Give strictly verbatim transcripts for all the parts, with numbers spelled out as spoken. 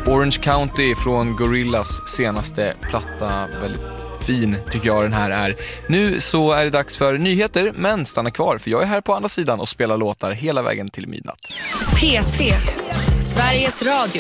Orange County från Gorillaz senaste platta, väldigt fin tycker jag den här är. Nu så är det dags för nyheter, men stanna kvar för jag är här på andra sidan och spelar låtar hela vägen till midnatt. P tre, Sveriges Radio.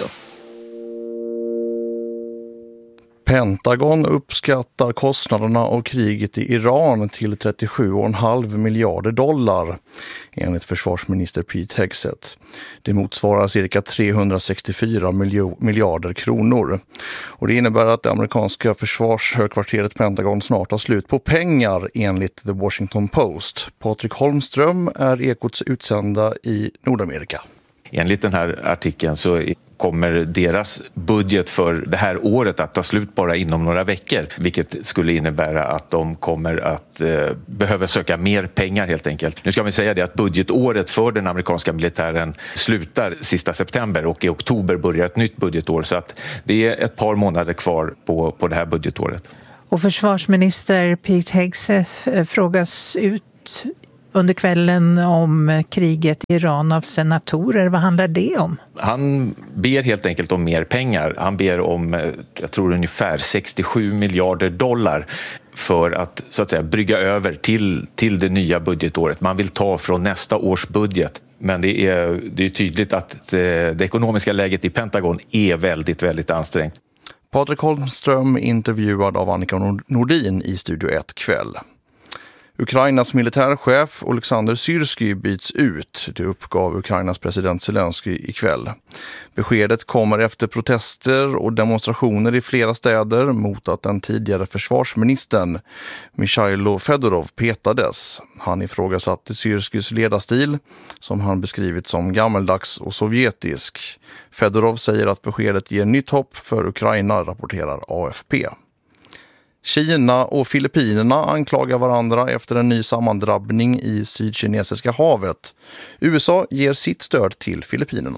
Pentagon uppskattar kostnaderna av kriget i Iran till trettiosju komma fem miljarder dollar, enligt försvarsminister Pete Hegseth. Det motsvarar cirka trehundrasextiofyra miljarder kronor. Och det innebär att det amerikanska försvarshögkvarteret Pentagon snart har slut på pengar, enligt The Washington Post. Patrik Holmström är Ekots utsända i Nordamerika. Enligt den här artikeln så kommer deras budget för det här året att ta slut bara inom några veckor, vilket skulle innebära att de kommer att eh, behöva söka mer pengar helt enkelt. Nu ska vi säga det att budgetåret för den amerikanska militären slutar sista september och i oktober börjar ett nytt budgetår, så att det är ett par månader kvar på, på det här budgetåret. Och försvarsminister Pete Hegseth frågas ut under kvällen om kriget i Iran av senatorer. Vad handlar det om? Han ber helt enkelt om mer pengar. Han ber om, jag tror ungefär sextiosju miljarder dollar för att så att säga brygga över till, till det nya budgetåret. Man vill ta från nästa års budget. Men det är, det är tydligt att det ekonomiska läget i Pentagon är väldigt, väldigt ansträngt. Patrik Holmström intervjuad av Annika Nordin i Studio ett kväll. Ukrainas militärchef Oleksandr Syrskij byts ut, det uppgav Ukrainas president Zelensky ikväll. Beskedet kommer efter protester och demonstrationer i flera städer mot att den tidigare försvarsministern Mikhailo Fedorov petades. Han ifrågasatte Syrskijs ledarstil, som han beskrivit som gammeldags och sovjetisk. Fedorov säger att beskedet ger nytt hopp för Ukraina, rapporterar A F P. Kina och Filippinerna anklagar varandra efter en ny sammandrabbning i Sydkinesiska havet. U S A ger sitt stöd till Filippinerna.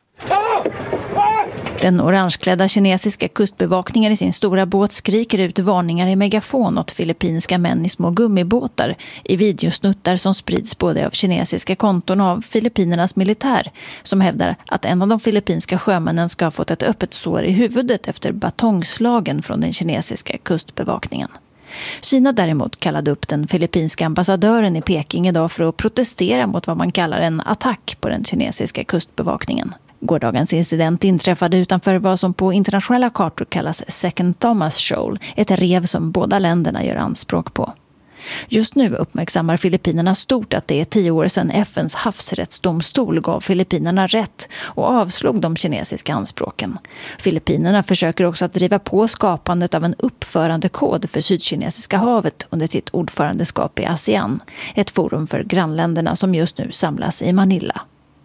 Den orangeklädda kinesiska kustbevakningen i sin stora båt skriker ut varningar i megafon åt filippinska män i små gummibåtar i videosnuttar som sprids både av kinesiska konton och av Filippinernas militär, som hävdar att en av de filippinska sjömännen ska ha fått ett öppet sår i huvudet efter batongslagen från den kinesiska kustbevakningen. Kina däremot kallade upp den filippinska ambassadören i Peking idag för att protestera mot vad man kallar en attack på den kinesiska kustbevakningen. Gårdagens incident inträffade utanför vad som på internationella kartor kallas Second Thomas Shoal, ett rev som båda länderna gör anspråk på. Just nu uppmärksammar Filippinerna stort att det är tio år sedan F N:s havsrättsdomstol gav Filippinerna rätt och avslog de kinesiska anspråken. Filippinerna försöker också att driva på skapandet av en uppförandekod för Sydkinesiska havet under sitt ordförandeskap i ASEAN, ett forum för grannländerna som just nu samlas i Manila.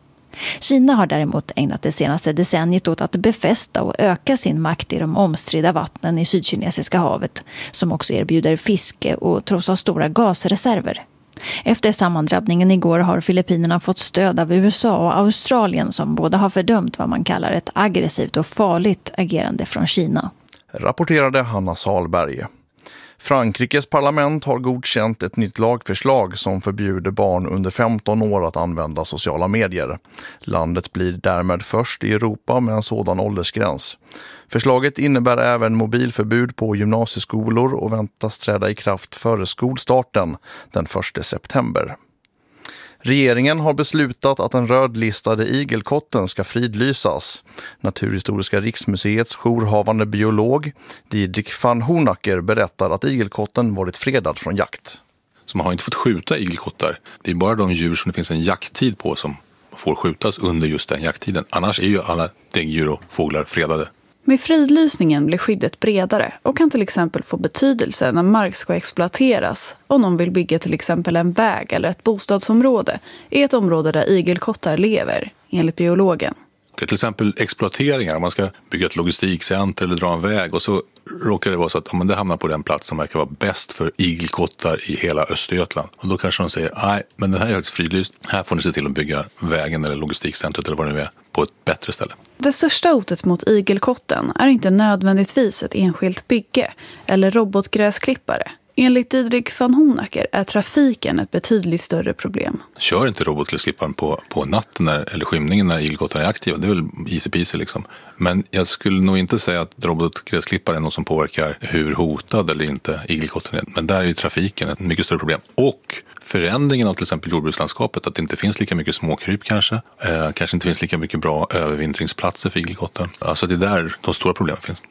Kina har däremot ägnat det senaste decenniet åt att befästa och öka sin makt i de omstridda vattnen i Sydkinesiska havet, som också erbjuder fiske och tros ha stora gasreserver. Efter sammandrabbningen igår har Filippinerna fått stöd av U S A och Australien, som båda har fördömt vad man kallar ett aggressivt och farligt agerande från Kina. Rapporterade Hanna Salberg. Frankrikes parlament har godkänt ett nytt lagförslag som förbjuder barn under femton år att använda sociala medier. Landet blir därmed först i Europa med en sådan åldersgräns. Förslaget innebär även mobilförbud på gymnasieskolor och väntas träda i kraft före skolstarten den första september. Regeringen har beslutat att den rödlistade igelkotten ska fridlysas. Naturhistoriska riksmuseets jourhavande biolog Didrik van Honacker berättar att igelkotten varit fredad från jakt. Så man har inte fått skjuta igelkottar. Det är bara de djur som det finns en jakttid på som får skjutas under just den jakttiden. Annars är ju alla däggdjur och fåglar fredade. Med fridlysningen blir skyddet bredare och kan till exempel få betydelse när mark ska exploateras. Om någon vill bygga till exempel en väg eller ett bostadsområde i ett område där igelkottar lever, enligt biologen. Till exempel exploateringar, om man ska bygga ett logistikcenter eller dra en väg och så råkar det vara så att ja, men det hamnar på den plats som verkar vara bäst för igelkottar i hela Östergötland. Och då kanske de säger, nej men den här är faktiskt fridlyst, här får ni se till att bygga vägen eller logistikcentret eller vad det nu är på ett bättre ställe. Det största hotet mot igelkotten är inte nödvändigtvis ett enskilt bygge eller robotgräsklippare, Enligt Didrik van Honacker är trafiken ett betydligt större problem. Kör inte robotgräsklipparen på, på natten när, eller skymningen när igelkottarna är aktiva. Det är väl easy peasy liksom. Men jag skulle nog inte säga att robotgräsklipparen är något som påverkar hur hotad eller inte igelkotten är. Men där är ju trafiken ett mycket större problem. Och förändringen av till exempel jordbrukslandskapet, att det inte finns lika mycket småkryp kanske. Eh, kanske inte finns lika mycket bra övervintringsplatser för igelkottar. Alltså det är där de stora problemen finns.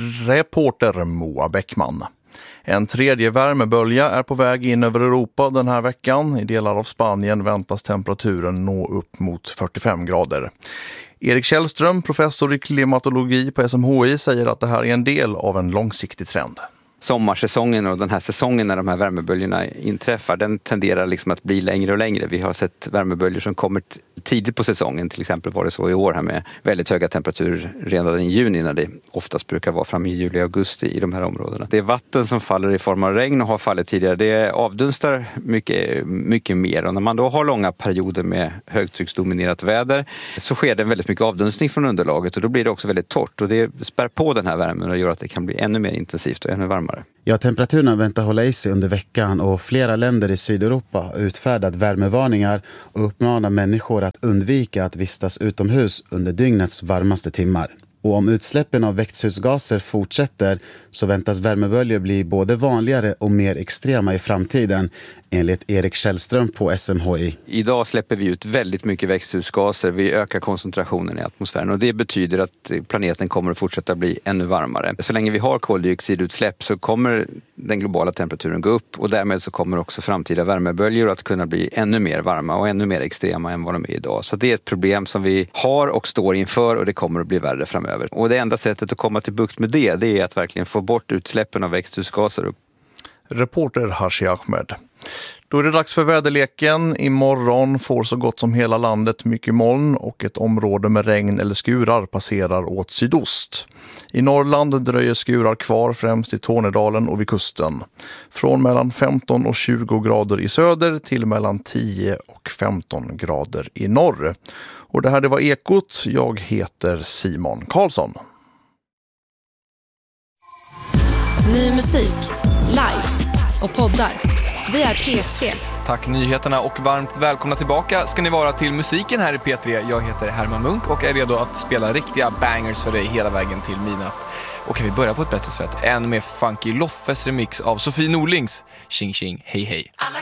Reporter Moa Bäckman. En tredje värmebölja är på väg in över Europa den här veckan. I delar av Spanien väntas temperaturen nå upp mot fyrtiofem grader. Erik Källström, professor i klimatologi på S M H I, säger att det här är en del av en långsiktig trend. Sommarsäsongen och den här säsongen när de här värmeböljorna inträffar, den tenderar liksom att bli längre och längre. Vi har sett värmeböljor som kommer tidigt på säsongen. Till exempel var det så i år här med väldigt höga temperaturer redan i juni, när det oftast brukar vara fram i juli och augusti i de här områdena. Det är vatten som faller i form av regn och har fallit tidigare. Det avdunstar mycket, mycket mer, och när man då har långa perioder med högtrycksdominerat väder så sker det väldigt mycket avdunstning från underlaget, och då blir det också väldigt torrt, och det spär på den här värmen och gör att det kan bli ännu mer intensivt och ännu varmare. Ja, temperaturen väntar hålla i sig under veckan, och flera länder i Sydeuropa har utfärdat värmevarningar och uppmanar människor att undvika att vistas utomhus under dygnets varmaste timmar. Och om utsläppen av växthusgaser fortsätter så väntas värmeböljor bli både vanligare och mer extrema i framtiden, enligt Erik Källström på S M H I. Idag släpper vi ut väldigt mycket växthusgaser. Vi ökar koncentrationen i atmosfären, och det betyder att planeten kommer att fortsätta bli ännu varmare. Så länge vi har koldioxidutsläpp så kommer den globala temperaturen gå upp, och därmed så kommer också framtida värmeböljor att kunna bli ännu mer varma och ännu mer extrema än vad de är idag. Så det är ett problem som vi har och står inför, och det kommer att bli värre framöver. Och det enda sättet att komma till bukt med det, det är att verkligen få bort utsläppen av växthusgaser. Reporter Hashi Ahmed. Då är det dags för väderleken. Imorgon får så gott som hela landet mycket moln, och ett område med regn eller skurar passerar åt sydost. I Norrland dröjer skurar kvar, främst i Tornedalen och vid kusten. Från mellan femton och tjugo grader i söder till mellan tio och femton grader i norr. Och det här det var Ekot. Jag heter Simon Karlsson. Ny musik, live och poddar. Vi är P tre. Tack nyheterna och varmt välkomna tillbaka ska ni vara till musiken här i P tre. Jag heter Herman Munk och är redo att spela riktiga bangers för dig hela vägen till midnatt. Och kan vi börja på ett bättre sätt än med Funky Loffes remix av Sofie Norlings Tjing Tjing Hej Hej. Alla